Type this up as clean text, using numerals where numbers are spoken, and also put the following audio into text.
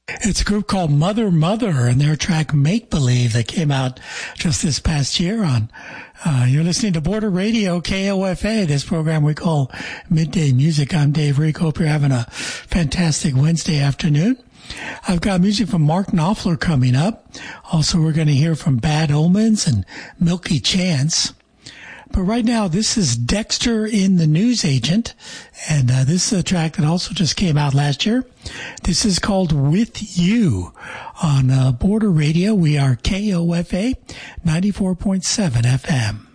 It's a group called Mother Mother and their track Make Believe that came out just this past year on, you're listening to Border Radio, KOFA, this program we call Midday Music. I'm Dave Reek. Hope you're having a fantastic Wednesday afternoon. I've got music from Mark Knopfler coming up. Also, we're going to hear from Bad Omens and Milky Chance. But right now, this is Dexter in the News Agent, and this is a track that also just came out last year. This is called With You on Border Radio. We are KOFA 94.7 FM.